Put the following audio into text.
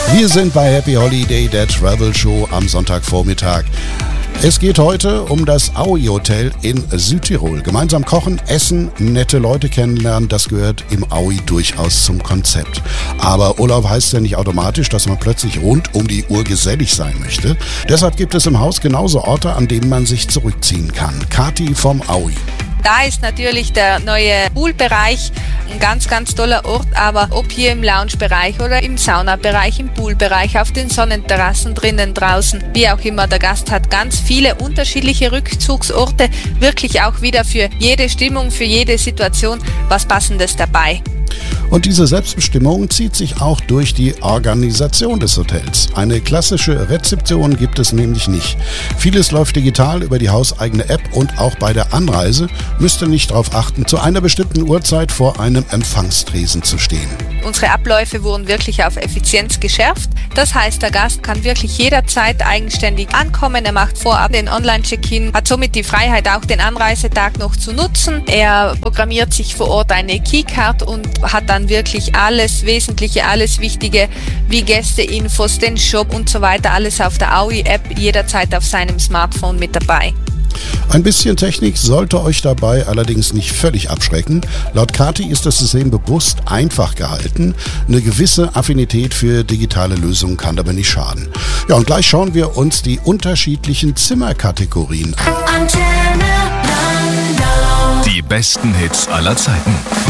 Wir sind bei Happy Holiday, der Travel Show am Sonntagvormittag. Es geht heute um das Aui Hotel in Südtirol. Gemeinsam kochen, essen, nette Leute kennenlernen, das gehört im Aui durchaus zum Konzept. Aber Urlaub heißt ja nicht automatisch, dass man plötzlich rund um die Uhr gesellig sein möchte. Deshalb gibt es im Haus genauso Orte, an denen man sich zurückziehen kann. Kathi vom Aui. Da ist natürlich der neue Poolbereich ein ganz, ganz toller Ort, aber ob hier im Loungebereich oder im Saunabereich, im Poolbereich, auf den Sonnenterrassen, drinnen, draußen, wie auch immer, der Gast hat ganz viele unterschiedliche Rückzugsorte, wirklich auch wieder für jede Stimmung, für jede Situation was Passendes dabei. Und diese Selbstbestimmung zieht sich auch durch die Organisation des Hotels. Eine klassische Rezeption gibt es nämlich nicht. Vieles läuft digital über die hauseigene App und auch bei der Anreise müsst ihr nicht darauf achten, zu einer bestimmten Uhrzeit vor einem Empfangstresen zu stehen. Unsere Abläufe wurden wirklich auf Effizienz geschärft. Das heißt, der Gast kann wirklich jederzeit eigenständig ankommen. Er macht vorab den Online-Check-in, hat somit die Freiheit, auch den Anreisetag noch zu nutzen. Er programmiert sich vor Ort eine Keycard und hat dann wirklich alles Wesentliche, alles Wichtige wie Gästeinfos, den Shop und so weiter, alles auf der Aui-App jederzeit auf seinem Smartphone mit dabei. Ein bisschen Technik sollte euch dabei allerdings nicht völlig abschrecken. Laut Kathi ist das System bewusst einfach gehalten. Eine gewisse Affinität für digitale Lösungen kann aber nicht schaden. Ja, und gleich schauen wir uns die unterschiedlichen Zimmerkategorien an. Die besten Hits aller Zeiten.